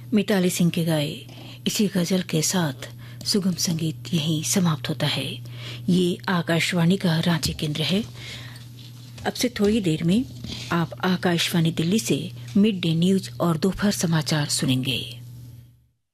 मिताली सिंह के गाए इसी गजल के साथ सुगम संगीत यहीं समाप्त होता है। ये आकाशवाणी का रांची केंद्र है। अब से थोड़ी देर में आप आकाशवाणी दिल्ली से मिड डे न्यूज और दोपहर समाचार सुनेंगे।